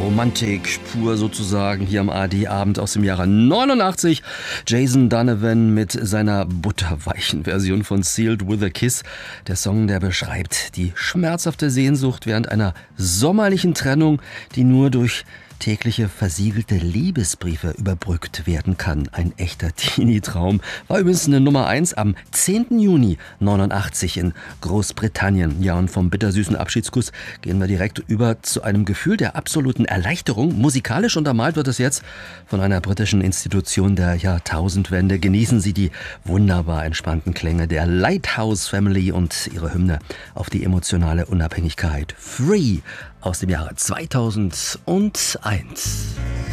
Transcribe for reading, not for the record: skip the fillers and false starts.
Romantik pur sozusagen hier am ARD-Abend aus dem Jahre 89. Jason Donovan mit seiner butterweichen Version von Sealed with a Kiss. Der Song, der beschreibt die schmerzhafte Sehnsucht während einer sommerlichen Trennung, die nur durch tägliche versiegelte Liebesbriefe überbrückt werden kann. Ein echter Teenie-Traum. War übrigens eine Nummer 1 am 10. Juni 89 in Großbritannien. Ja, und vom bittersüßen Abschiedskuss gehen wir direkt über zu einem Gefühl der absoluten Erleichterung. Musikalisch untermalt wird es jetzt von einer britischen Institution der Jahrtausendwende. Genießen Sie die wunderbar entspannten Klänge der Lighthouse Family und ihre Hymne auf die emotionale Unabhängigkeit. Free aus dem Jahre 2001.